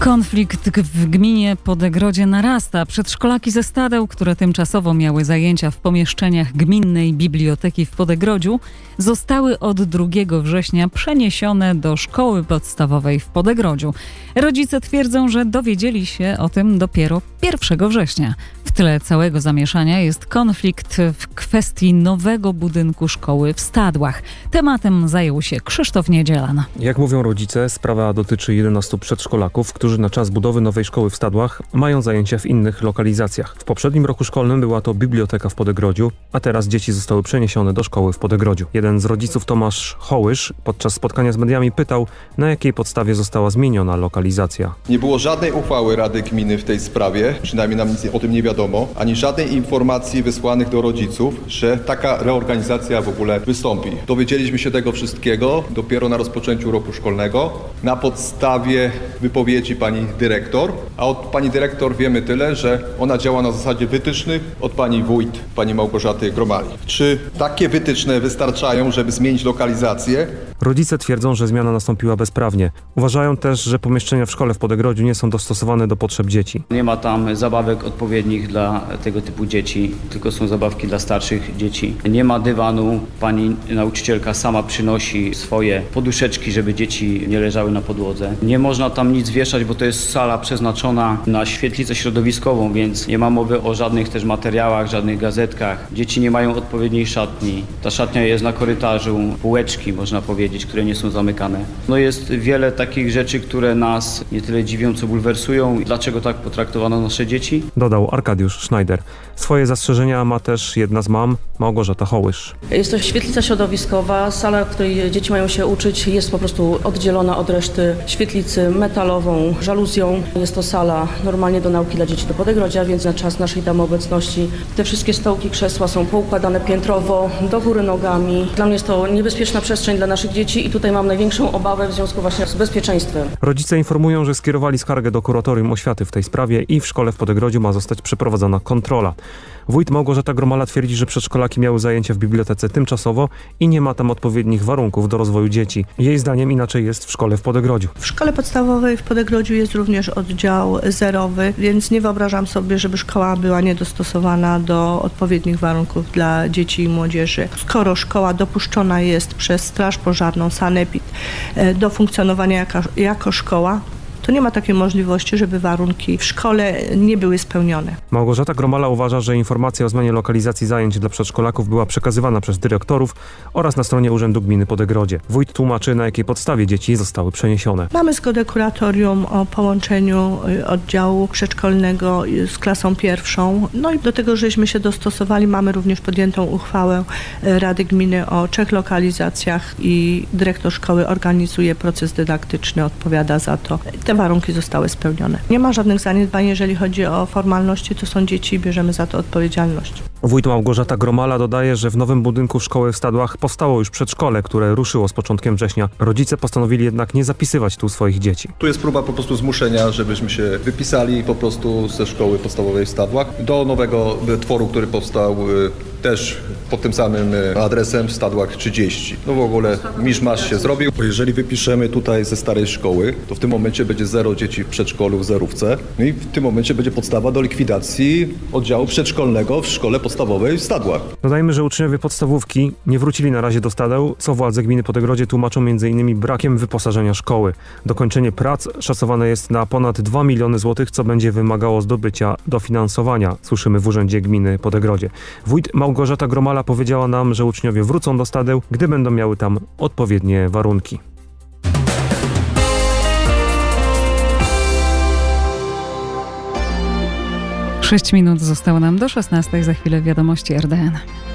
Konflikt w gminie Podegrodzie narasta. Przedszkolaki ze Stadeł, które tymczasowo miały zajęcia w pomieszczeniach gminnej biblioteki w Podegrodziu, zostały od 2 września przeniesione do szkoły podstawowej w Podegrodziu. Rodzice twierdzą, że dowiedzieli się o tym dopiero 1 września. W tle całego zamieszania jest konflikt w kwestii nowego budynku szkoły w Stadłach. Tematem zajął się Krzysztof Niedzielan. Jak mówią rodzice, sprawa dotyczy 11 przedszkolaków, którzy na czas budowy nowej szkoły w Stadłach mają zajęcia w innych lokalizacjach. W poprzednim roku szkolnym była to biblioteka w Podegrodziu, a teraz dzieci zostały przeniesione do szkoły w Podegrodziu. Jeden z rodziców, Tomasz Hołysz, podczas spotkania z mediami pytał, na jakiej podstawie została zmieniona lokalizacja. Nie było żadnej uchwały Rady Gminy w tej sprawie, przynajmniej nam nic o tym nie wiadomo, ani żadnej informacji wysłanych do rodziców, że taka reorganizacja w ogóle wystąpi. Dowiedzieliśmy się tego wszystkiego dopiero na rozpoczęciu roku szkolnego, na podstawie wypowiedzi pani dyrektor, a od pani dyrektor wiemy tyle, że ona działa na zasadzie wytycznych od pani wójt, pani Małgorzaty Gromali. Czy takie wytyczne wystarczają, żeby zmienić lokalizację? Rodzice twierdzą, że zmiana nastąpiła bezprawnie. Uważają też, że pomieszczenia w szkole w Podegrodziu nie są dostosowane do potrzeb dzieci. Nie ma tam zabawek odpowiednich dla tego typu dzieci, tylko są zabawki dla starszych dzieci. Nie ma dywanu, pani nauczycielka sama przynosi swoje poduszeczki, żeby dzieci nie leżały na podłodze. Nie można tam nic wieszać, bo to jest sala przeznaczona na świetlicę środowiskową, więc nie ma mowy o żadnych też materiałach, żadnych gazetkach. Dzieci nie mają odpowiedniej szatni. Ta szatnia jest na korytarzu, półeczki można powiedzieć, które nie są zamykane. No jest wiele takich rzeczy, które nas nie tyle dziwią, co bulwersują. Dlaczego tak potraktowano nasze dzieci? Dodał Arkadiusz Schneider. Swoje zastrzeżenia ma też jedna z mam, Małgorzata Hołysz. Jest to świetlica środowiskowa, sala, w której dzieci mają się uczyć, jest po prostu oddzielona od reszty świetlicy metalową żaluzją. Jest to sala normalnie do nauki dla dzieci do Podegrodzia, więc na czas naszej tam obecności te wszystkie stołki, krzesła są poukładane piętrowo, do góry nogami. Dla mnie jest to niebezpieczna przestrzeń dla naszych dzieci i tutaj mam największą obawę w związku właśnie z bezpieczeństwem. Rodzice informują, że skierowali skargę do Kuratorium Oświaty w tej sprawie i w szkole w Podegrodziu ma zostać przeprowadzona kontrola. Wójt Małgorzata Gromala twierdzi, że przedszkolaki miały zajęcia w bibliotece tymczasowo i nie ma tam odpowiednich warunków do rozwoju dzieci. Jej zdaniem inaczej jest w szkole w Podegrodziu. W szkole podstawowej w Podegrodziu jest również oddział zerowy, więc nie wyobrażam sobie, żeby szkoła była niedostosowana do odpowiednich warunków dla dzieci i młodzieży. Skoro szkoła dopuszczona jest przez Straż Pożarną, Sanepid do funkcjonowania jako szkoła, to nie ma takiej możliwości, żeby warunki w szkole nie były spełnione. Małgorzata Gromala uważa, że informacja o zmianie lokalizacji zajęć dla przedszkolaków była przekazywana przez dyrektorów oraz na stronie Urzędu Gminy Podegrodzie. Wójt tłumaczy, na jakiej podstawie dzieci zostały przeniesione. Mamy zgodę kuratorium o połączeniu oddziału przedszkolnego z klasą pierwszą. No i do tego, żeśmy się dostosowali, mamy również podjętą uchwałę Rady Gminy o 3 lokalizacjach i dyrektor szkoły organizuje proces dydaktyczny, odpowiada za to. Te warunki zostały spełnione. Nie ma żadnych zaniedbań, jeżeli chodzi o formalności, to są dzieci i bierzemy za to odpowiedzialność. Wójt Małgorzata Gromala dodaje, że w nowym budynku szkoły w Stadłach powstało już przedszkole, które ruszyło z początkiem września. Rodzice postanowili jednak nie zapisywać tu swoich dzieci. Tu jest próba po prostu zmuszenia, żebyśmy się wypisali po prostu ze szkoły podstawowej w Stadłach do nowego tworu, który powstał też pod tym samym adresem w Stadłach 30. No w ogóle miszmasz się zrobił. Jeżeli wypiszemy tutaj ze starej szkoły, to w tym momencie będzie 0 dzieci w przedszkolu, w zerówce. No i w tym momencie będzie podstawa do likwidacji oddziału przedszkolnego w szkole podstawowej w Stadłach. Dodajmy, że uczniowie podstawówki nie wrócili na razie do Stadeł, co władze gminy Podegrodzie tłumaczą m.in. brakiem wyposażenia szkoły. Dokończenie prac szacowane jest na ponad 2 miliony złotych, co będzie wymagało zdobycia dofinansowania, słyszymy w Urzędzie Gminy Podegrodzie. Wójt Małgorzata Gromala powiedziała nam, że uczniowie wrócą do Stadeł, gdy będą miały tam odpowiednie warunki. 6 minut zostało nam do 16. Za chwilę wiadomości RDN.